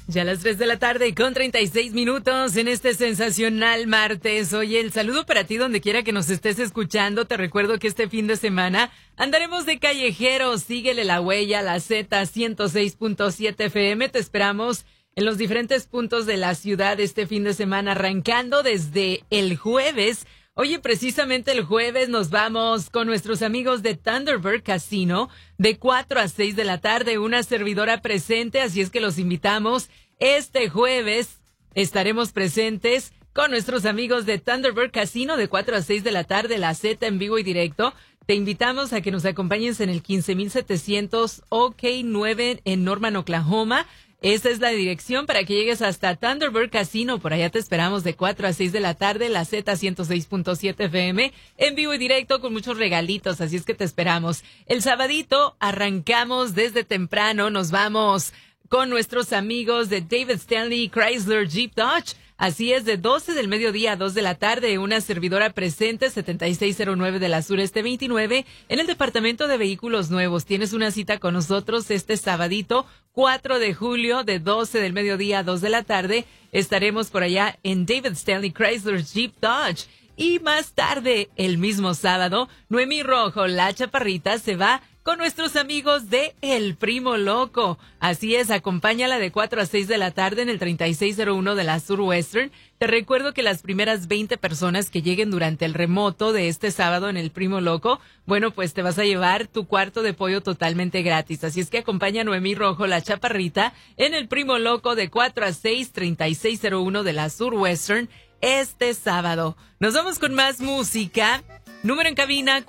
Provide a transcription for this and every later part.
Ya a las 3 de la tarde con 36 minutos en este sensacional martes. Oye, el saludo para ti donde quiera que nos estés escuchando. Te recuerdo que este fin de semana andaremos de callejeros. Síguele la huella, la Z 106.7 FM. Te esperamos en los diferentes puntos de la ciudad este fin de semana, arrancando desde el jueves. Oye, precisamente el jueves nos vamos con nuestros amigos de Thunderbird Casino de 4 a 6 de la tarde, una servidora presente, así es que los invitamos. Este jueves estaremos presentes con nuestros amigos de Thunderbird Casino de 4 a 6 de la tarde, la Z en vivo y directo. Te invitamos a que nos acompañes en el 15700 OK 9 en Norman, Oklahoma. Esa es la dirección para que llegues hasta Thunderbird Casino. Por allá te esperamos de 4 a 6 de la tarde, la Z 106.7 FM, en vivo y directo con muchos regalitos, así es que te esperamos. El sabadito arrancamos desde temprano, nos vamos con nuestros amigos de David Stanley Chrysler Jeep Dodge. Así es, de 12 del mediodía a 2 de la tarde, una servidora presente, 7609 de la Sureste 29, en el Departamento de Vehículos Nuevos. Tienes una cita con nosotros este sabadito, 4 de julio, de 12 del mediodía a 2 de la tarde. Estaremos por allá en David Stanley Chrysler Jeep Dodge. Y más tarde, el mismo sábado, Noemí Rojo, la chaparrita, se va con nuestros amigos de El Primo Loco. Así es, acompáñala de 4 a 6 de la tarde en el 3601 de la Surwestern. Te recuerdo que las primeras 20 personas que lleguen durante el remoto de este sábado en El Primo Loco, bueno, pues te vas a llevar tu cuarto de pollo totalmente gratis. Así es que acompaña a Noemí Rojo, la chaparrita, en El Primo Loco de 4 a 6, 3601 de la Surwestern este sábado. Nos vamos con más música. Número en cabina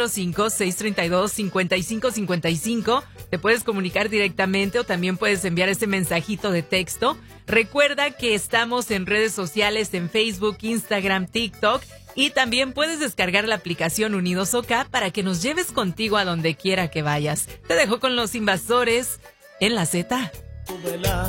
405-632-5555. Te puedes comunicar directamente o también puedes enviar ese mensajito de texto. Recuerda que estamos en redes sociales, en Facebook, Instagram, TikTok. Y también puedes descargar la aplicación Unidos OK para que nos lleves contigo a donde quiera que vayas. Te dejo con Los Invasores en la Z.